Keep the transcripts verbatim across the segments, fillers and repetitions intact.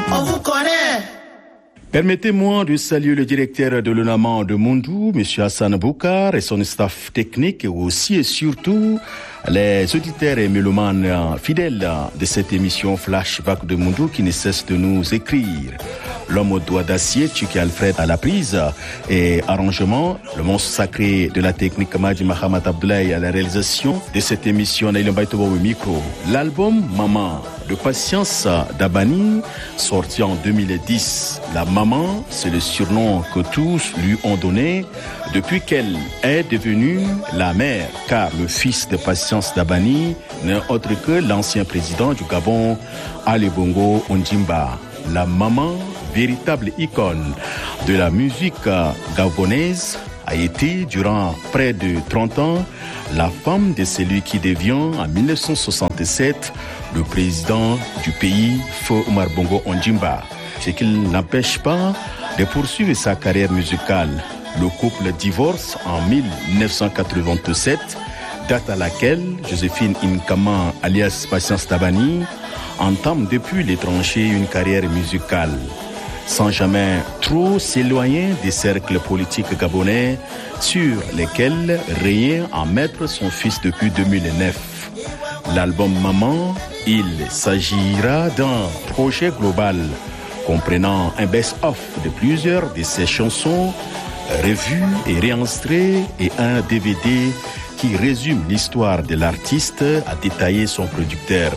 On vous connaît. Permettez-moi de saluer le directeur de l'UNAMAN de Mundou, M. Hassan Boukar, et son staff technique, et aussi et surtout les auditeurs et mélomanes fidèles de cette émission Flashback de Mundou qui ne cesse de nous écrire. L'homme au doigt d'acier, Tchiki Alfred à la prise et arrangement, le monstre sacré de la technique Maji Mahamat Abdoulaye à la réalisation de cette émission Naïlem Baïtobo au micro. L'album Maman de Patience Dabani, sorti en deux mille dix. La maman, c'est le surnom que tous lui ont donné depuis qu'elle est devenue la mère, car le fils de Patience Dabani n'est autre que l'ancien président du Gabon, Ali Bongo Ondimba. La maman, véritable icône de la musique gabonaise, a été durant près de trente ans la femme de celui qui devient en dix-neuf cent soixante-sept le président du pays, Feu Omar Bongo Ondimba. Ce qui n'empêche pas de poursuivre sa carrière musicale. Le couple divorce en dix-neuf cent quatre-vingt-sept, date à laquelle Joséphine Nkama, alias Patience Dabani, entame depuis les tranchées une carrière musicale, sans jamais trop s'éloigner des cercles politiques gabonais sur lesquels régnait en maître son fils depuis deux mille neuf. L'album Maman, il s'agira d'un projet global comprenant un best-of de plusieurs de ses chansons revues et réenregistrées et un D V D qui résume l'histoire de l'artiste, a détaillé son producteur.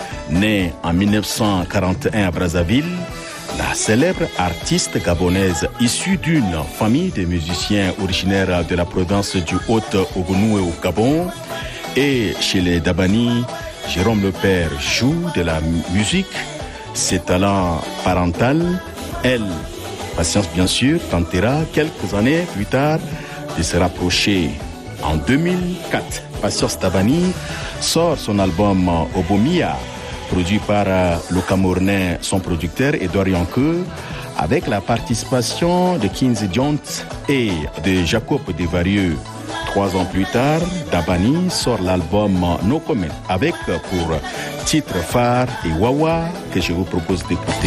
Née en dix-neuf cent quarante et un à Brazzaville, la célèbre artiste gabonaise issue d'une famille de musiciens originaires de la province du Haut-Ogooué au Gabon, et chez les Dabani, Jérôme le Père joue de la musique. Ses talents parentaux, elle, Patience bien sûr, tentera quelques années plus tard de se rapprocher. En deux mille quatre, Patience Dabani sort son album Obomia, produit par le Camerounais, son producteur Edouard Yanke, avec la participation de Kinzi Diont et de Jacob Desvarieux. Trois ans plus tard, Dabani sort l'album No Comment avec pour titre phare et Wawa que je vous propose d'écouter.